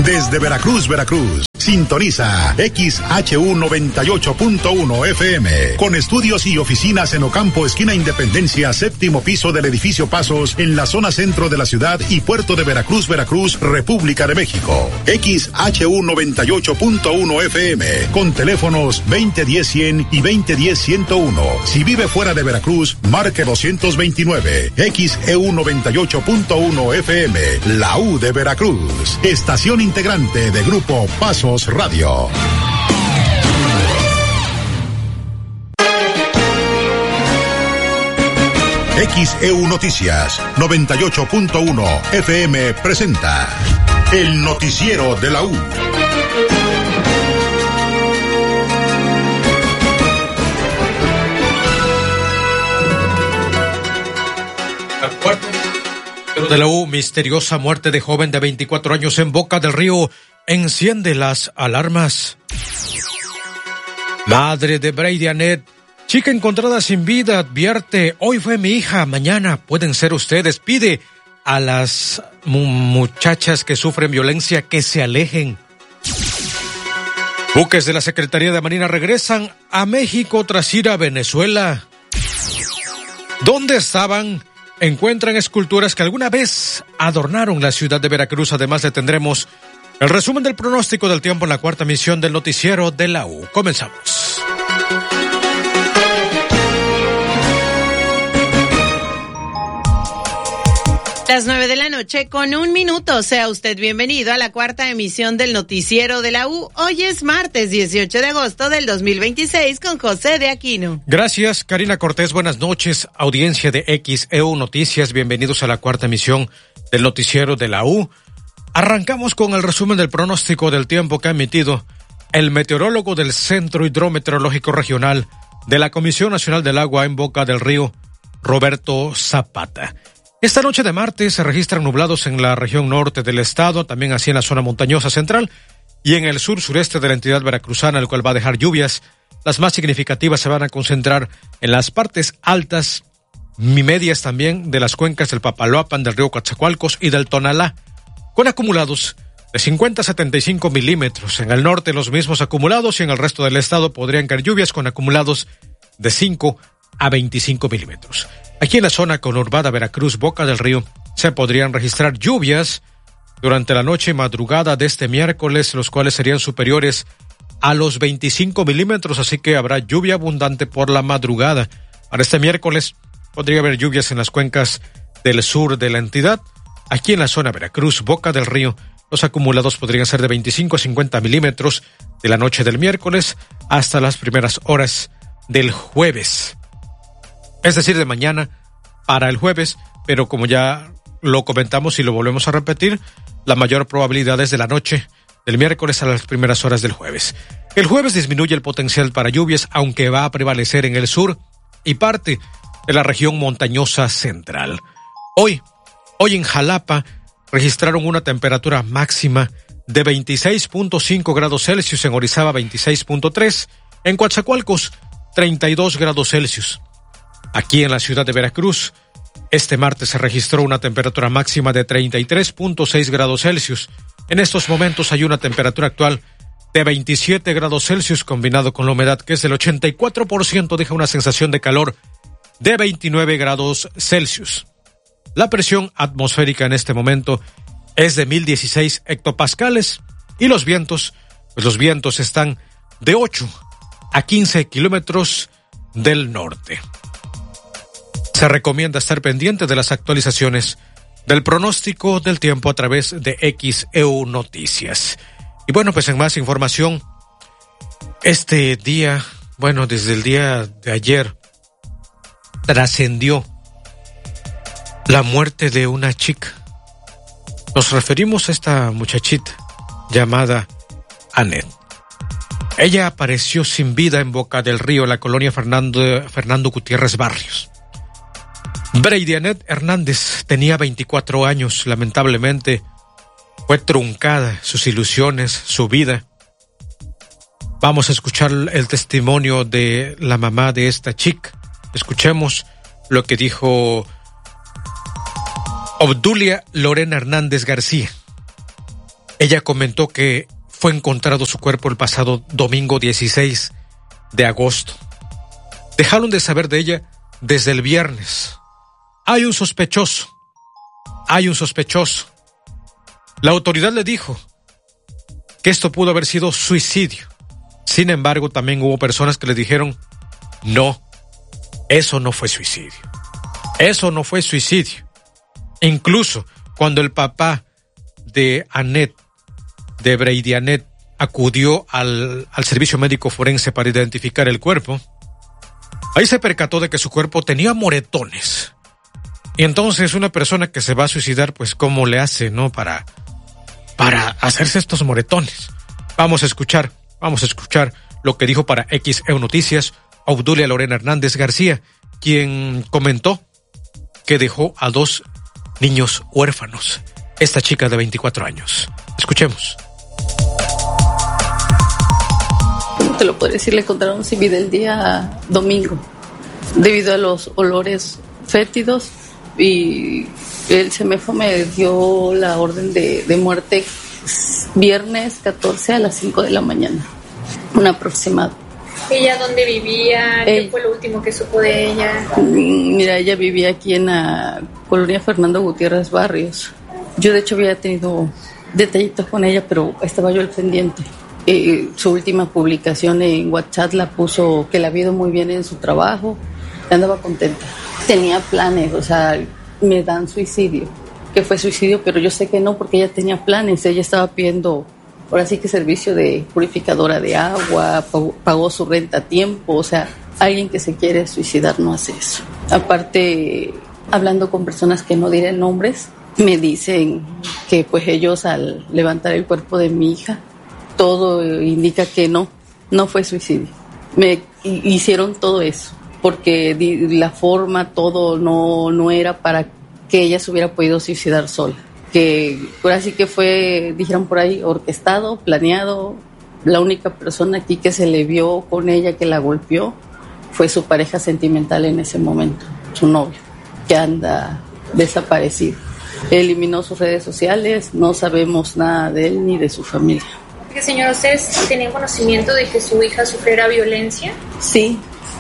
Desde Veracruz, Veracruz, sintoniza XHU 98.1 FM, con estudios y oficinas en Ocampo, esquina Independencia, séptimo piso del edificio Pasos, en la zona centro de la ciudad y puerto de Veracruz, Veracruz, República de México. XHU 98.1 FM, con teléfonos 2010-100 y 2010-101. Si vive fuera de Veracruz, marque 229. XEU 98.1 FM, la U de Veracruz, estación integrante de Grupo Pasos Radio. XEU Noticias 98.1 FM presenta el noticiero de la U. De la U, misteriosa muerte de joven de 24 años en Boca del Río enciende las alarmas. Madre de Brady Annette, chica encontrada sin vida, advierte: hoy fue mi hija, mañana pueden ser ustedes. Pide a las muchachas que sufren violencia que se alejen. Buques de la Secretaría de Marina regresan a México tras ir a Venezuela. ¿Dónde estaban? Encuentran esculturas que alguna vez adornaron la ciudad de Veracruz. Además, le tendremos el resumen del pronóstico del tiempo en la cuarta emisión del noticiero de la U. Comenzamos. Las 9:00 con 1 minuto. Sea usted bienvenido a la cuarta emisión del noticiero de la U. Hoy es martes 18 de agosto del 2026 con José de Aquino. Gracias, Karina Cortés. Buenas noches, audiencia de XEU Noticias. Bienvenidos a la cuarta emisión del noticiero de la U. Arrancamos con el resumen del pronóstico del tiempo que ha emitido el meteorólogo del Centro Hidrometeorológico Regional de la Comisión Nacional del Agua en Boca del Río, Roberto Zapata. Esta noche de martes se registran nublados en la región norte del estado, también así en la zona montañosa central y en el sur-sureste de la entidad veracruzana, el cual va a dejar lluvias. Las más significativas se van a concentrar en las partes altas y medias también de las cuencas del Papaloapan, del río Coatzacoalcos y del Tonalá, con acumulados de 50 a 75 milímetros. En el norte los mismos acumulados y en el resto del estado podrían caer lluvias con acumulados de 5 a 25 milímetros. Aquí en la zona conurbada Veracruz, Boca del Río, se podrían registrar lluvias durante la noche y madrugada de este miércoles, los cuales serían superiores a los 25 milímetros, así que habrá lluvia abundante por la madrugada. Para este miércoles podría haber lluvias en las cuencas del sur de la entidad. Aquí en la zona Veracruz, Boca del Río, los acumulados podrían ser de 25 a 50 milímetros de la noche del miércoles hasta las primeras horas del jueves. Es decir, de mañana para el jueves, pero como ya lo comentamos y lo volvemos a repetir, la mayor probabilidad es de la noche del miércoles a las primeras horas del jueves. El jueves disminuye el potencial para lluvias, aunque va a prevalecer en el sur y parte de la región montañosa central. Hoy en Jalapa registraron una temperatura máxima de 26.5 grados Celsius, en Orizaba 26.3, en Coatzacoalcos 32 grados Celsius. Aquí en la ciudad de Veracruz, este martes se registró una temperatura máxima de 33.6 grados Celsius. En estos momentos hay una temperatura actual de 27 grados Celsius, combinado con la humedad que es del 84%, deja una sensación de calor de 29 grados Celsius. La presión atmosférica en este momento es de 1016 hectopascales y los vientos están de 8 a 15 kilómetros del norte. Se recomienda estar pendiente de las actualizaciones del pronóstico del tiempo a través de XEU Noticias. Y bueno, pues en más información, este día, desde el día de ayer, trascendió la muerte de una chica. Nos referimos a esta muchachita llamada Annette. Ella apareció sin vida en Boca del Río, la colonia Fernando Gutiérrez Barrios. Brady Annette Hernández tenía 24 años. Lamentablemente fue truncada sus ilusiones, su vida. Vamos a escuchar el testimonio de la mamá de esta chica. Escuchemos lo que dijo Obdulia Lorena Hernández García. Ella comentó que fue encontrado su cuerpo el pasado domingo 16 de agosto. Dejaron de saber de ella desde el viernes. Hay un sospechoso. La autoridad le dijo que esto pudo haber sido suicidio. Sin embargo, también hubo personas que le dijeron, no, eso no fue suicidio. Incluso cuando el papá de Annette, de Brady Annette, acudió al servicio médico forense para identificar el cuerpo, ahí se percató de que su cuerpo tenía moretones. Y entonces una persona que se va a suicidar, pues ¿cómo le hace, no? Para hacerse estos moretones. Vamos a escuchar lo que dijo para XEU Noticias Obdulia Lorena Hernández García, quien comentó que dejó a 2 niños huérfanos. Esta chica de 24 años. Escuchemos. Te lo puedo decir, le encontraron sin vida el día domingo, debido a los olores fétidos, y el CEMEFO me dio la orden de muerte viernes 14 a las 5 de la mañana, un aproximado. ¿Ella dónde vivía? ¿Qué fue lo último que supo de ella? Mira, ella vivía aquí en la colonia Fernando Gutiérrez Barrios. Yo de hecho había tenido detallitos con ella, pero estaba yo al pendiente. Su última publicación en WhatsApp la puso que le había ido muy bien en su trabajo, andaba contenta. Tenía planes, o sea, me dan suicidio, que fue suicidio, pero yo sé que no, porque ella tenía planes. Ella estaba pidiendo, ahora sí que servicio de purificadora de agua, pagó su renta a tiempo. O sea, alguien que se quiere suicidar no hace eso. Aparte, hablando con personas que no diré nombres, me dicen que pues ellos al levantar el cuerpo de mi hija, todo indica que no fue suicidio. Me hicieron todo eso, porque la forma, todo no era para que ella se hubiera podido suicidar sola. Que ahora sí que fue, dijeron por ahí, orquestado, planeado. La única persona aquí que se le vio con ella, que la golpeó, fue su pareja sentimental en ese momento, su novio, que anda desaparecido. Eliminó sus redes sociales, no sabemos nada de él ni de su familia. Señora, ¿ustedes tenían conocimiento de que su hija sufriera violencia? Sí,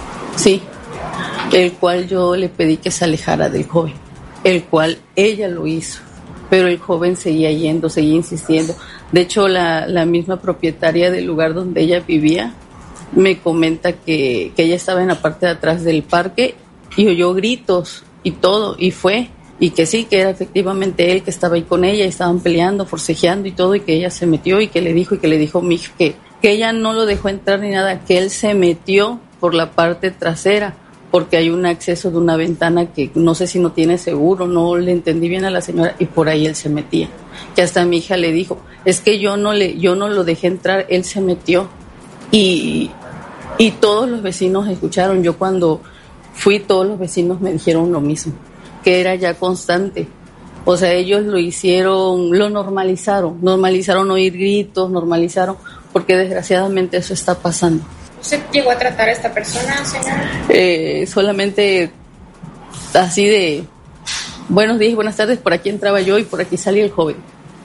el cual yo le pedí que se alejara del joven, el cual ella lo hizo, pero el joven seguía yendo, seguía insistiendo. De hecho, la misma propietaria del lugar donde ella vivía me comenta que ella estaba en la parte de atrás del parque y oyó gritos y todo, y fue, y que sí, que era efectivamente él que estaba ahí con ella, y estaban peleando, forcejeando y todo, y que ella se metió y que le dijo a mi hija que ella no lo dejó entrar ni nada, que él se metió por la parte trasera, porque hay un acceso de una ventana que no sé si no tiene seguro, no le entendí bien a la señora, y por ahí él se metía. Que hasta mi hija le dijo, es que yo no lo dejé entrar, él se metió. Y todos los vecinos escucharon. Yo cuando fui, todos los vecinos me dijeron lo mismo, que era ya constante. O sea, ellos lo hicieron, lo normalizaron oír gritos, porque desgraciadamente eso está pasando. ¿Usted llegó a tratar a esta persona, señora? Solamente así de buenos días, buenas tardes, por aquí entraba yo y por aquí salía el joven.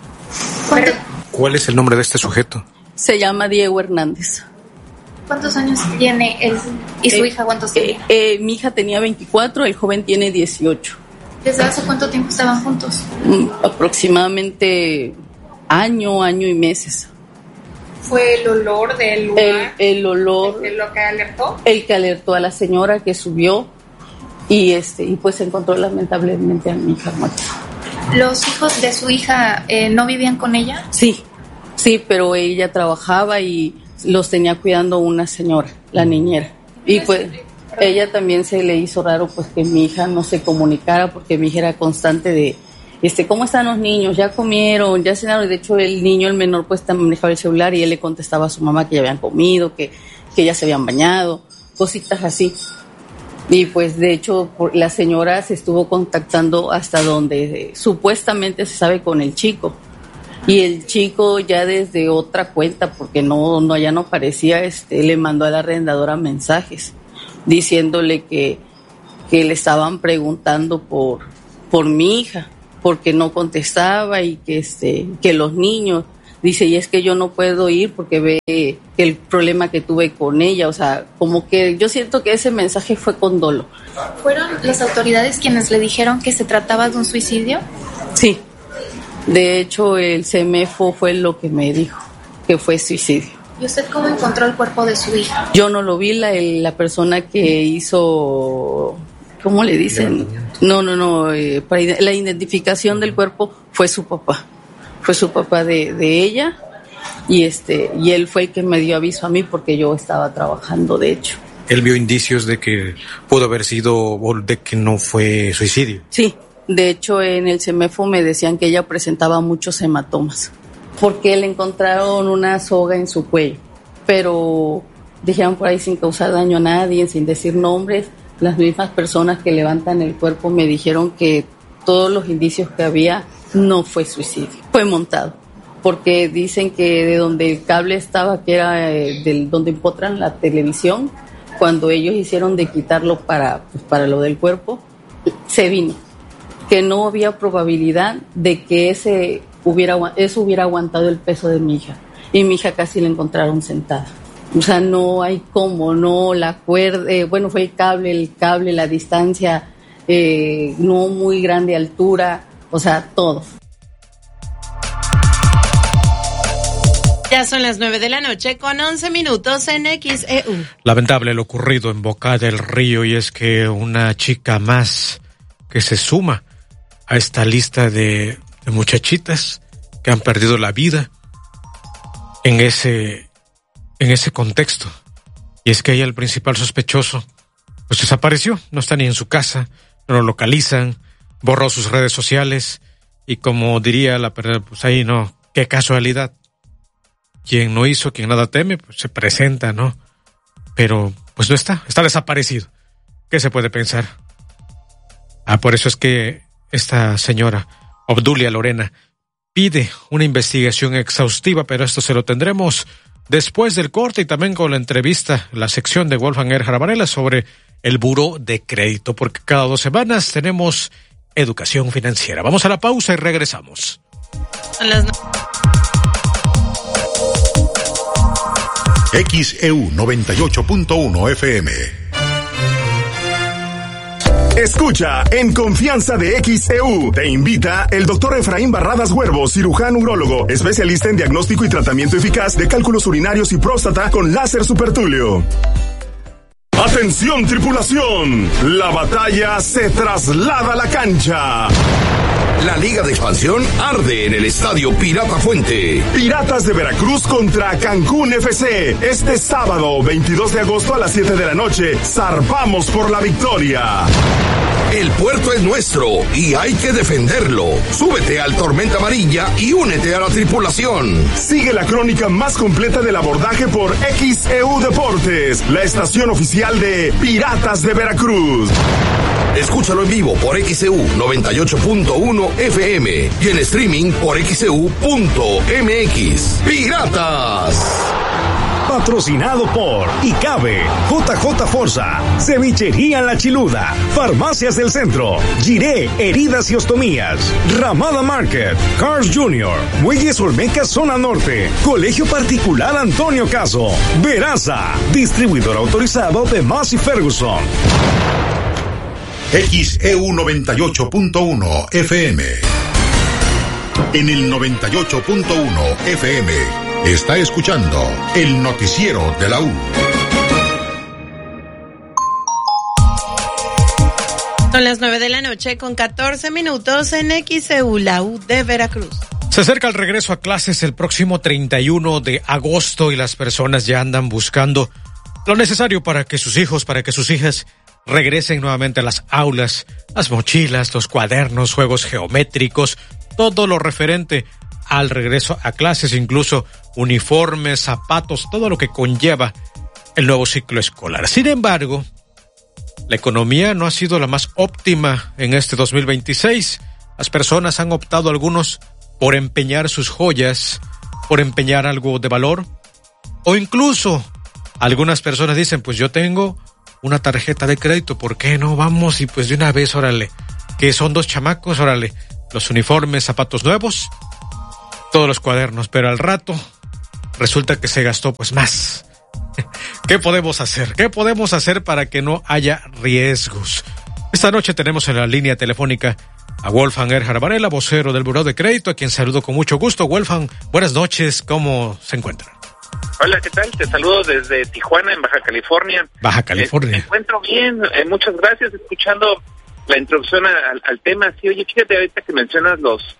¿Cuál es el nombre de este sujeto? Se llama Diego Hernández. ¿Cuántos años tiene él? ¿Y su hija cuántos tiene? Mi hija tenía 24, el joven tiene 18. ¿Desde hace cuánto tiempo estaban juntos? Aproximadamente año y meses. ¿Fue el olor del lugar? El olor. ¿Lo que alertó? El que alertó a la señora que subió y pues se encontró lamentablemente a mi hija muerta. ¿Los hijos de su hija no vivían con ella? Sí, pero ella trabajaba y los tenía cuidando una señora, la niñera. Y pues ella también se le hizo raro pues que mi hija no se comunicara, porque mi hija era constante de ¿cómo están los niños? ¿Ya comieron? ¿Ya cenaron? De hecho, el niño, el menor, pues también manejaba el celular y él le contestaba a su mamá que ya habían comido, que ya se habían bañado, cositas así. Y pues de hecho la señora se estuvo contactando hasta donde supuestamente se sabe con el chico. Y el chico ya desde otra cuenta, porque ya no aparecía, le mandó a la arrendadora mensajes diciéndole que le estaban preguntando por mi hija, porque no contestaba y que los niños, Dice, y es que yo no puedo ir porque ve el problema que tuve con ella. O sea, como que yo siento que ese mensaje fue con dolo. ¿Fueron las autoridades quienes le dijeron que se trataba de un suicidio? Sí. De hecho, el CEMEFO fue lo que me dijo, que fue suicidio. ¿Y usted cómo encontró el cuerpo de su hija? Yo no lo vi, la persona que hizo, ¿cómo le dicen? No, para la identificación del cuerpo fue su papá. Fue su papá de ella y él fue el que me dio aviso a mí porque yo estaba trabajando, de hecho. ¿Él vio indicios de que pudo haber sido o de que no fue suicidio? Sí, de hecho en el CEMEFO me decían que ella presentaba muchos hematomas porque le encontraron una soga en su cuello, pero dijeron por ahí sin causar daño a nadie, sin decir nombres. Las mismas personas que levantan el cuerpo me dijeron que todos los indicios que había no fue suicidio, fue montado, porque dicen que de donde el cable estaba, que era donde empotran la televisión, cuando ellos hicieron de quitarlo para lo del cuerpo, se vino, que no había probabilidad de que eso hubiera aguantado el peso de mi hija, y mi hija casi la encontraron sentada. O sea, no hay cómo, no la cuerda, fue el cable, la distancia, no muy grande altura, o sea, todo. Ya son las 9:11 con 11 minutos en XEU. Lamentable lo ocurrido en Boca del Río, y es que una chica más que se suma a esta lista de muchachitas que han perdido la vida en ese contexto. Y es que ella, el principal sospechoso, pues desapareció, no está ni en su casa, no lo localizan, borró sus redes sociales y, como diría la persona, pues ahí no, qué casualidad. Quien no hizo, quien nada teme, pues se presenta, ¿no? Pero pues no está desaparecido. ¿Qué se puede pensar? Por eso es que esta señora, Obdulia Lorena, pide una investigación exhaustiva, pero esto se lo tendremos después del corte y también con la entrevista, la sección de Wolfgang Erhard Varela sobre el buró de crédito, porque cada 2 semanas tenemos educación financiera. Vamos a la pausa y regresamos. XEU 98.1 FM. Escucha En Confianza de XEU. Te invita el doctor Efraín Barradas Huervo, cirujano urólogo, especialista en diagnóstico y tratamiento eficaz de cálculos urinarios y próstata con láser supertulio. ¡Atención, tripulación! La batalla se traslada a la cancha. La Liga de Expansión arde en el Estadio Pirata Fuente. Piratas de Veracruz contra Cancún FC. Este sábado, 22 de agosto a las 7 de la noche, zarpamos por la victoria. El puerto es nuestro y hay que defenderlo. Súbete al Tormenta Amarilla y únete a la tripulación. Sigue la crónica más completa del abordaje por XEU Deportes, la estación oficial de Piratas de Veracruz. Escúchalo en vivo por XEU 98.1 FM y en streaming por XEU.mx. ¡Piratas! Patrocinado por ICABE, JJ Forza, Cevichería La Chiluda, Farmacias del Centro, Giré, Heridas y Ostomías, Ramada Market, Cars Jr., Muelles Olmeca Zona Norte, Colegio Particular Antonio Caso, Veraza, distribuidor autorizado de Massey Ferguson. XEU 98.1 FM. En el 98.1 FM está escuchando el noticiero de la U. Son las 9:00 con 14 minutos en XEU, la U de Veracruz. Se acerca el regreso a clases el próximo 31 de agosto y las personas ya andan buscando lo necesario para que sus hijos, para que sus hijas regresen nuevamente a las aulas, las mochilas, los cuadernos, juegos geométricos, todo lo referente al regreso a clases, incluso uniformes, zapatos, todo lo que conlleva el nuevo ciclo escolar. Sin embargo, la economía no ha sido la más óptima en este 2026. Las personas han optado, algunos, por empeñar sus joyas, por empeñar algo de valor, o incluso algunas personas dicen, pues yo tengo una tarjeta de crédito, ¿por qué no? Vamos y pues de una vez, órale, que son 2 chamacos, órale, los uniformes, zapatos nuevos, todos los cuadernos, pero al rato resulta que se gastó pues más. ¿Qué podemos hacer? ¿Qué podemos hacer para que no haya riesgos? Esta noche tenemos en la línea telefónica a Wolfgang Erhard Varela, vocero del Buró de Crédito, a quien saludo con mucho gusto. Wolfgang, buenas noches, ¿cómo se encuentra? Hola, ¿qué tal? Te saludo desde Tijuana, en Baja California. Baja California. Me encuentro bien, muchas gracias, escuchando la introducción al tema. Sí, oye, fíjate ahorita que mencionas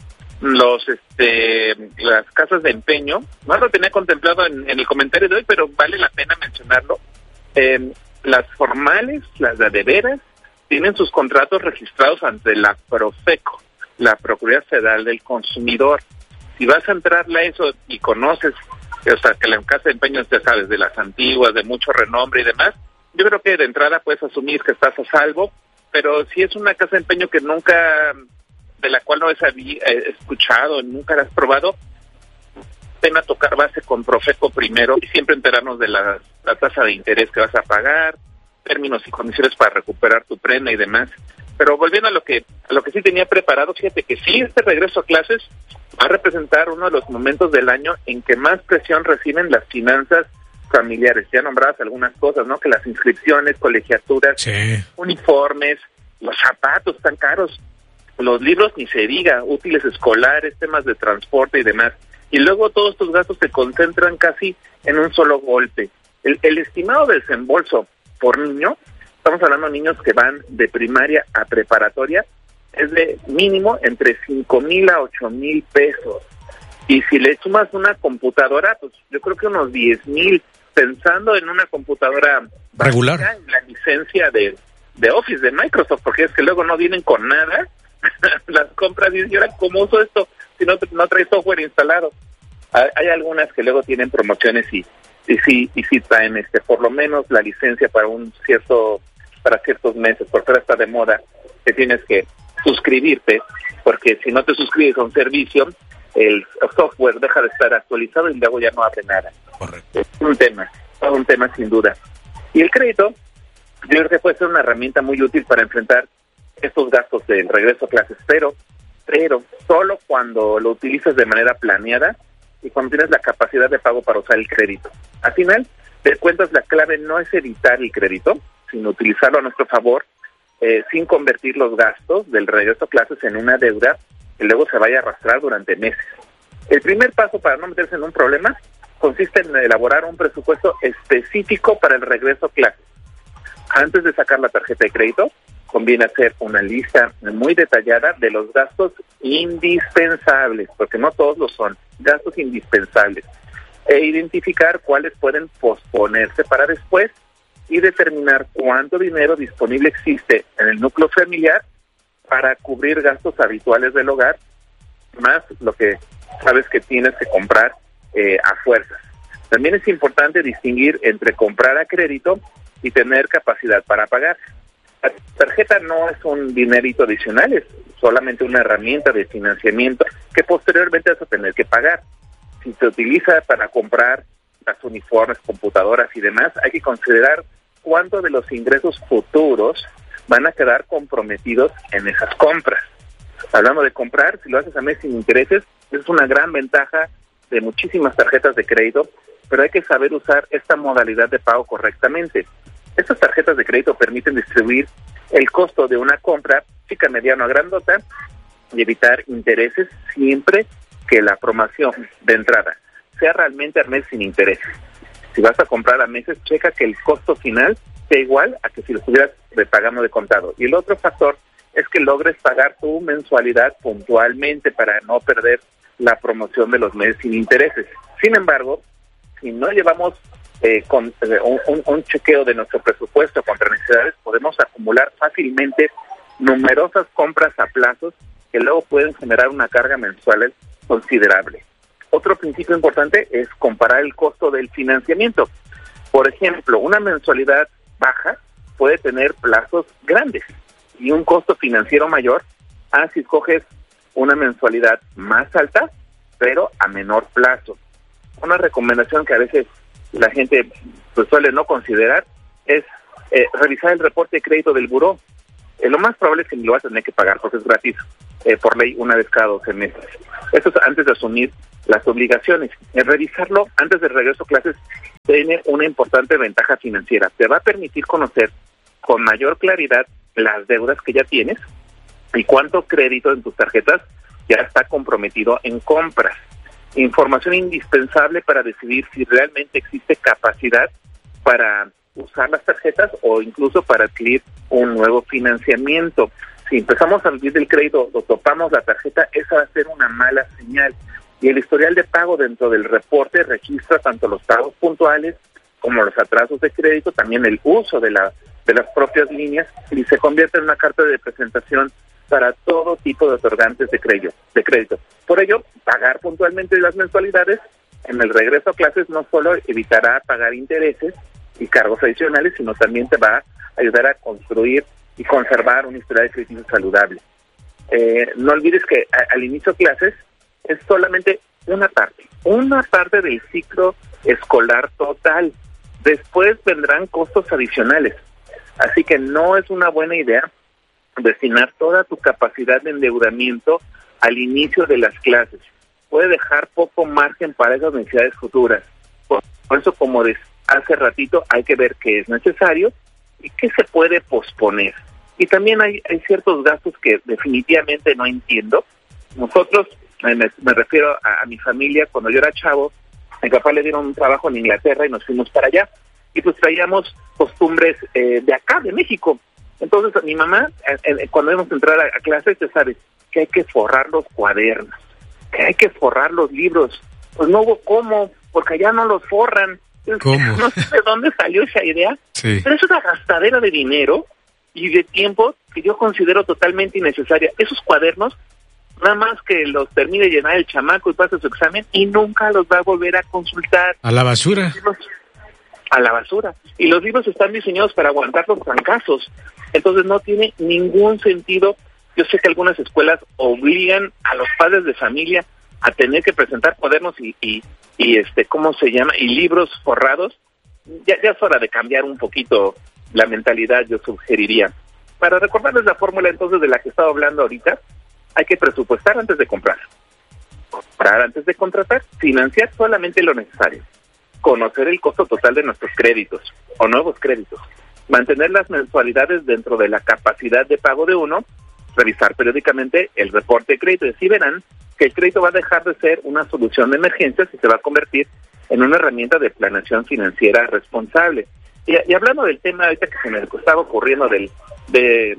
las casas de empeño. No lo tenía contemplado en el comentario de hoy, pero vale la pena mencionarlo. Las formales, las de veras, tienen sus contratos registrados ante la Profeco, la Procuraduría Federal del Consumidor. Si vas a entrarle a eso y conoces, o sea, que la casa de empeño, ya sabes, de las antiguas, de mucho renombre y demás, yo creo que de entrada puedes asumir que estás a salvo, pero si es una casa de empeño que nunca, de la cual no has escuchado, nunca la has probado, pena tocar base con Profeco primero y siempre enterarnos de la tasa de interés que vas a pagar, términos y condiciones para recuperar tu prenda y demás. Pero volviendo a lo que sí tenía preparado, fíjate que sí, este regreso a clases va a representar uno de los momentos del año en que más presión reciben las finanzas familiares. Ya nombradas algunas cosas, ¿no? Que las inscripciones, colegiaturas, sí, uniformes, los zapatos tan caros, los libros ni se diga, útiles escolares, temas de transporte y demás. Y luego todos estos gastos se concentran casi en un solo golpe. El estimado desembolso por niño, estamos hablando de niños que van de primaria a preparatoria, es de mínimo entre 5,000 a 8,000 pesos. Y si le sumas una computadora, pues yo creo que unos 10,000, pensando en una computadora regular, básica, en la licencia de Office de Microsoft, porque es que luego no vienen con nada. Las compras, y ahora, ¿cómo uso esto si no trae software instalado? Hay algunas que luego tienen promociones y sí traen por lo menos la licencia para ciertos meses, porque ahora está de moda que tienes que suscribirte, porque si no te suscribes a un servicio, el software deja de estar actualizado y luego ya no abre nada. Correcto. Es un tema sin duda. Y el crédito, yo creo que puede ser una herramienta muy útil para enfrentar estos gastos del regreso a clases, pero solo cuando lo utilizas de manera planeada y cuando tienes la capacidad de pago para usar el crédito. Al final de cuentas, la clave no es evitar el crédito, sino utilizarlo a nuestro favor, sin convertir los gastos del regreso a clases en una deuda que luego se vaya a arrastrar durante meses. El primer paso para no meterse en un problema consiste en elaborar un presupuesto específico para el regreso a clases. Antes de sacar la tarjeta de crédito, conviene hacer una lista muy detallada de los gastos indispensables, porque no todos lo son, gastos indispensables, e identificar cuáles pueden posponerse para después y determinar cuánto dinero disponible existe en el núcleo familiar para cubrir gastos habituales del hogar, más lo que sabes que tienes que comprar a fuerzas. También es importante distinguir entre comprar a crédito y tener capacidad para pagar. La tarjeta no es un dinerito adicional, es solamente una herramienta de financiamiento que posteriormente vas a tener que pagar. Si se utiliza para comprar las uniformes, computadoras y demás, hay que considerar cuánto de los ingresos futuros van a quedar comprometidos en esas compras. Hablando de comprar, si lo haces a mes sin intereses, es una gran ventaja de muchísimas tarjetas de crédito, pero hay que saber usar esta modalidad de pago correctamente. Estas tarjetas de crédito permiten distribuir el costo de una compra, chica, mediana o grandota, y evitar intereses siempre que la promoción de entrada sea realmente al mes sin intereses. Si vas a comprar a meses, checa que el costo final sea igual a que si lo estuvieras pagando de contado. Y el otro factor es que logres pagar tu mensualidad puntualmente para no perder la promoción de los meses sin intereses. Sin embargo, si no llevamos con un chequeo de nuestro presupuesto contra necesidades, podemos acumular fácilmente numerosas compras a plazos que luego pueden generar una carga mensual considerable. Otro principio importante es comparar el costo del financiamiento. Por ejemplo, una mensualidad baja puede tener plazos grandes y un costo financiero mayor si escoges una mensualidad más alta, pero a menor plazo. Una recomendación que a veces la gente pues suele no considerar es revisar el reporte de crédito del buró. lo más probable es que lo vas a tener que pagar porque es gratis, por ley, una vez cada 12 meses. Eso es antes de asumir las obligaciones. Revisarlo antes del regreso a clases tiene una importante ventaja financiera. Te va a permitir conocer con mayor claridad las deudas que ya tienes y cuánto crédito en tus tarjetas ya está comprometido en compras. Información indispensable para decidir si realmente existe capacidad para usar las tarjetas o incluso para adquirir un nuevo financiamiento. Si empezamos a vivir del crédito o topamos la tarjeta, esa va a ser una mala señal. Y el historial de pago dentro del reporte registra tanto los pagos puntuales como los atrasos de crédito, también el uso de las propias líneas, y se convierte en una carta de presentación para todo tipo de otorgantes de crédito. Por ello, pagar puntualmente las mensualidades en el regreso a clases no solo evitará pagar intereses y cargos adicionales, sino también te va a ayudar a construir y conservar una historia de crédito saludable. No olvides que al inicio de clases es solamente una parte del ciclo escolar total. Después vendrán costos adicionales. Así que no es una buena idea destinar toda tu capacidad de endeudamiento al inicio de las clases. Puede dejar poco margen para esas necesidades futuras. Por eso, como hace ratito, hay que ver qué es necesario y qué se puede posponer. Y también hay ciertos gastos que definitivamente no entiendo. Nosotros, me refiero a mi familia, cuando yo era chavo, a mi papá le dieron un trabajo en Inglaterra y nos fuimos para allá. Y pues traíamos costumbres de acá, de México. Entonces, mi mamá, cuando íbamos a entrar a clases, ya sabes, que hay que forrar los cuadernos, que hay que forrar los libros. Pues no hubo cómo, porque allá no los forran. ¿Cómo? No sé de dónde salió esa idea, sí. Pero es una gastadera de dinero y de tiempo que yo considero totalmente innecesaria. Esos cuadernos, nada más que los termine de llenar el chamaco y pase su examen y nunca los va a volver a consultar. A la basura. A la basura. Y los libros están diseñados para aguantar los trancazos. Entonces no tiene ningún sentido. Yo sé que algunas escuelas obligan a los padres de familia a tener que presentar cuadernos y ¿cómo se llama? Y libros forrados. Ya es hora de cambiar un poquito la mentalidad, yo sugeriría. Para recordarles la fórmula entonces de la que estaba hablando ahorita, hay que presupuestar antes de comprar. Comprar antes de contratar, financiar solamente lo necesario. Conocer el costo total de nuestros créditos o nuevos créditos, mantener las mensualidades dentro de la capacidad de pago de uno, revisar periódicamente el reporte de crédito. Y así verán que el crédito va a dejar de ser una solución de emergencias y se va a convertir en una herramienta de planeación financiera responsable. Y hablando del tema ahorita que se me estaba ocurriendo de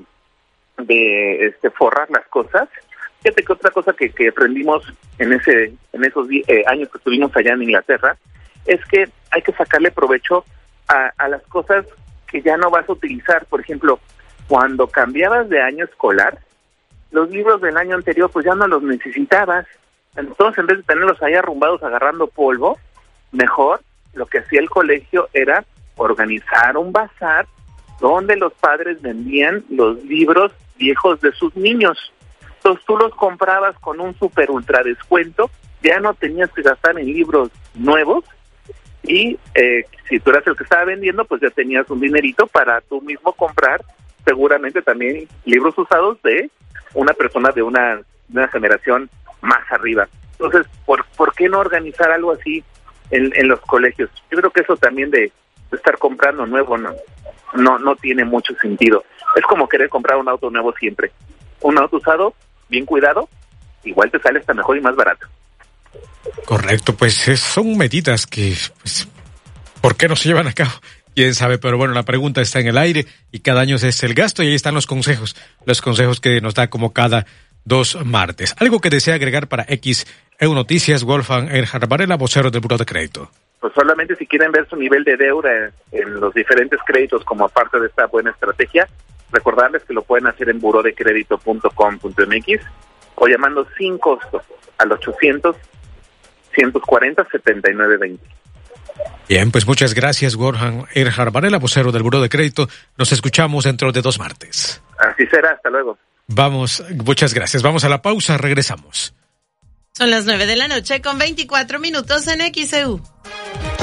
forrar las cosas, fíjate que otra cosa que aprendimos en esos años que estuvimos allá en Inglaterra es que hay que sacarle provecho a las cosas que ya no vas a utilizar. Por ejemplo, cuando cambiabas de año escolar, los libros del año anterior pues ya no los necesitabas. Entonces, en vez de tenerlos ahí arrumbados agarrando polvo, mejor lo que hacía el colegio era organizar un bazar donde los padres vendían los libros viejos de sus niños. Entonces tú los comprabas con un super ultra descuento, ya no tenías que gastar en libros nuevos y si tú eras el que estaba vendiendo, pues ya tenías un dinerito para tú mismo comprar seguramente también libros usados de una persona de una generación más arriba. Entonces, ¿por qué no organizar algo así en los colegios? Yo creo que eso también de estar comprando nuevo no tiene mucho sentido. Es como querer comprar un auto nuevo siempre. Un auto usado, bien cuidado, igual te sale hasta mejor y más barato. Correcto, pues son medidas que, pues, ¿por qué no se llevan a cabo? Quién sabe, pero bueno, la pregunta está en el aire y cada año es el gasto y ahí están los consejos que nos da como cada 2 martes. ¿Algo que desea agregar para XEU Noticias, Wolfgang Erhard Varela, vocero del Buró de Crédito? Pues solamente si quieren ver su nivel de deuda en los diferentes créditos como parte de esta buena estrategia, recordarles que lo pueden hacer en burodecredito.com.mx o llamando sin costo al 800-140-7920. Bien, pues muchas gracias, Wolfgang Erhard Varela, vocero del Buró de Crédito. Nos escuchamos dentro de 2 martes. Así será, hasta luego. Muchas gracias. Vamos a la pausa, regresamos. Son las 9:24 en XEU.